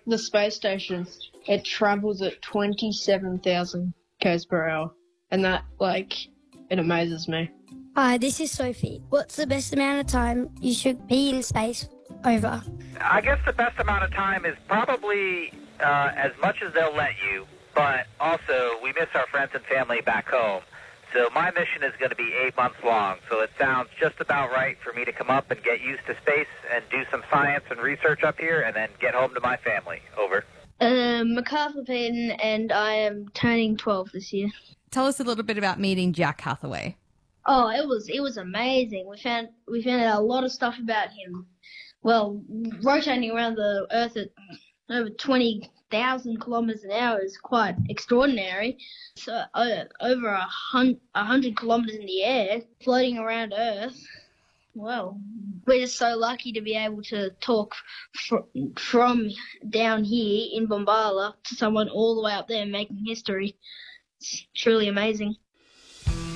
the space station, it travels at 27,000 k's per hour. And that, it amazes me. Hi, this is Sophie. What's the best amount of time you should be in space over? I guess the best amount of time is probably as much as they'll let you, but also we miss our friends and family back home. So my mission is going to be 8 months long, so it sounds just about right for me to come up and get used to space and do some science and research up here and then get home to my family. Over. MacArthur Payton, and I am turning 12 this year. Tell us a little bit about meeting Jack Hathaway. Oh, it was amazing. We found out a lot of stuff about him. Well, rotating around the Earth at over 20,000 kilometers an hour is quite extraordinary. So over 100 kilometers in the air, floating around Earth. Well, we're just so lucky to be able to talk from down here in Bombala to someone all the way up there making history. It's truly amazing.